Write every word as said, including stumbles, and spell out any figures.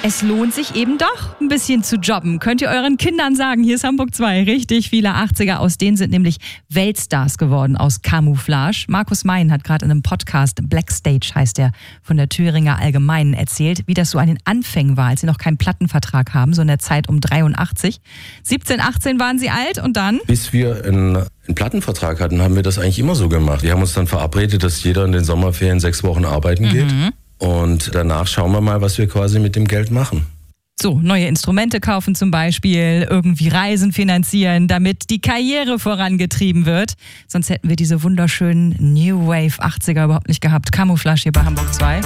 Es lohnt sich eben doch, ein bisschen zu jobben. Könnt ihr euren Kindern sagen, hier ist Hamburg zwei. Richtig viele achtziger, aus denen sind nämlich Weltstars geworden aus Camouflage. Markus Mein hat gerade in einem Podcast, Blackstage heißt der, von der Thüringer Allgemeinen erzählt, wie das so an den Anfängen war, als sie noch keinen Plattenvertrag haben, so in der Zeit um dreiundachtzig. siebzehn, achtzehn waren sie alt und dann? Bis wir einen, einen Plattenvertrag hatten, haben wir das eigentlich immer so gemacht. Wir haben uns dann verabredet, dass jeder in den Sommerferien sechs Wochen arbeiten geht. Mhm. Und danach schauen wir mal, was wir quasi mit dem Geld machen. So, neue Instrumente kaufen zum Beispiel, irgendwie Reisen finanzieren, damit die Karriere vorangetrieben wird. Sonst hätten wir diese wunderschönen New Wave achtziger überhaupt nicht gehabt. Camouflage hier bei Hamburg zwei.